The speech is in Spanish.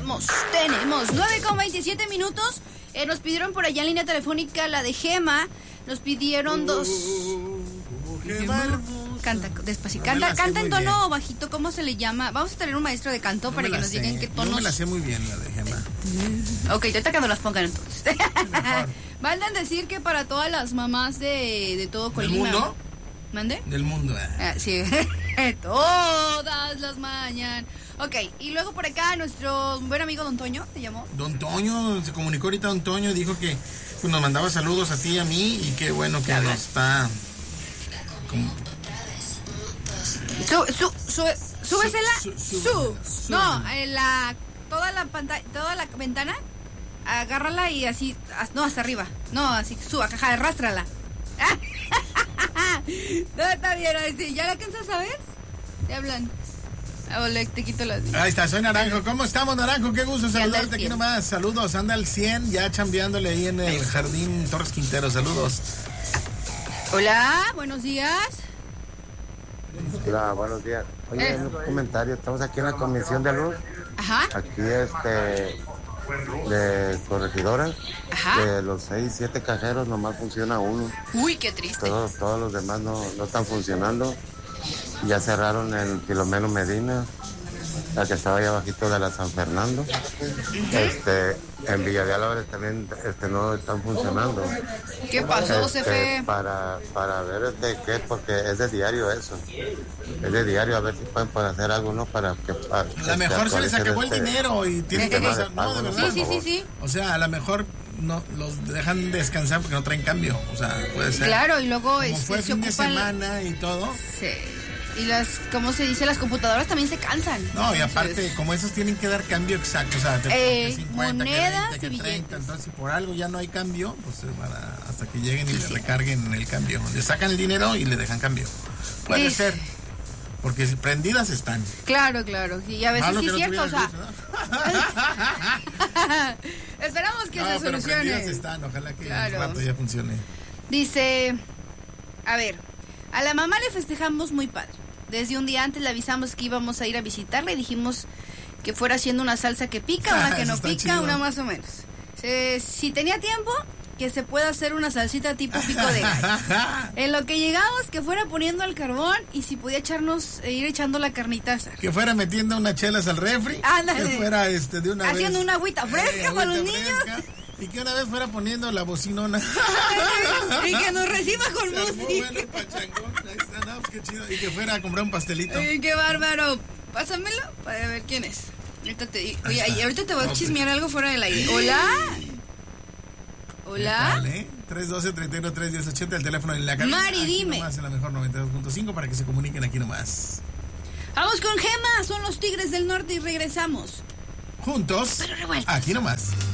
tenemos 9:27 minutos. Nos pidieron por allá en línea telefónica la de Gema. Nos pidieron dos. Canta despacito. Canta en tono bajito. ¿Cómo se le llama? Vamos a tener un maestro de canto para que nos digan qué tonos. No me la sé muy bien la de Gema. Ok, ahorita que nos las pongan entonces. Mandan decir que para todas las mamás de todo Colima. ¿Del mundo? ¿Mande? Del mundo. Sí. Todas las mañanas. Ok, y luego por acá nuestro buen amigo Don Toño, ¿te llamó? Don Toño, se comunicó ahorita Don Toño, dijo que pues, nos mandaba saludos a ti y a mí y qué bueno que nos está... Súbesela. No, toda la pantalla, toda la ventana, agárrala y así, no, hasta arriba. No, así, arrástrala. No, está bien, así, ¿ya la alcanzas a ver? Te hablan. Te quito las... Ahí está, soy Naranjo. ¿Cómo estamos, Naranjo? Qué gusto saludarte aquí nomás. Saludos, anda al 100, ya chambeándole ahí en el Jardín Torres Quintero. Saludos. Hola, buenos días. Hola, buenos días. Oye, un comentario. Estamos aquí en la Comisión de Luz. Ajá. Aquí, de corregidora. Ajá. De los 6, 7 cajeros nomás funciona uno. Uy, qué triste. Todos los demás no están funcionando. Ya cerraron el Filomeno Medina, la que estaba ahí abajito de la San Fernando. En Villa de Álvarez también no están funcionando. ¿Qué pasó, Cefe? Para ver qué es, porque es de diario eso. Es de diario, a ver si pueden hacer algo, ¿no? Para que... A lo mejor se les acabó el dinero y tienen que pasar... No, de verdad. Sí. O sea, a lo mejor no los dejan descansar porque no traen cambio. O sea, puede ser. Claro, y luego como fue se fin de ocupan... semana y todo. Sí. Y ¿cómo se dice? Las computadoras también se cansan. No, y aparte, como esos tienen que dar cambio exacto, o sea, que 50, monedas que 20, que y 30, billetes. entonces si por algo ya no hay cambio, pues hasta que lleguen y le recarguen el cambio. Le sacan el dinero y le dejan cambio. Puede ser, porque prendidas están. Claro, y a veces sí es cierto, o sea... Esperamos que se solucione. Pero prendidas están, ojalá que el rato ya funcione. Dice, a ver, a la mamá le festejamos muy padre. Desde un día antes le avisamos que íbamos a ir a visitarla y dijimos que fuera haciendo una salsa que pica, una que no pica, chido. Una más o menos. Si tenía tiempo, que se pueda hacer una salsita tipo pico de gallo. En lo que llegamos, que fuera poniendo al carbón y si podía ir echando la carnita asada. Que fuera metiendo unas chelas al refri. Ándale. Que fuera de una haciendo vez, una agüita fresca para los niños. Y que una vez fuera poniendo la bocinona. Y que nos reciba con música. Bueno, pachangón. Ahí está, no, pues qué chido. Y que fuera a comprar un pastelito. Ay, qué bárbaro. Pásamelo para ver quién es. Ahorita te voy a chismear algo fuera del aire. Hola. Hola. 312-31-310-80, el teléfono en la cabina. Mari, dime. Nomás en la mejor 92.5 para que se comuniquen aquí nomás. Vamos con Gema, son los Tigres del Norte y regresamos. Juntos. Pero revueltos. Aquí nomás.